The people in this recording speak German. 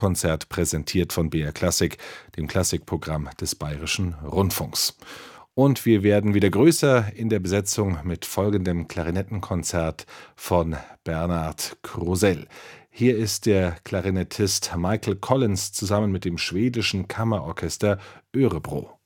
Konzert präsentiert von BR Klassik, dem Klassikprogramm des Bayerischen Rundfunks. Und wir werden wieder größer in der Besetzung mit folgendem Klarinettenkonzert von Bernard Krosell. Hier ist der Klarinettist Michael Collins zusammen mit dem schwedischen Kammerorchester Örebro.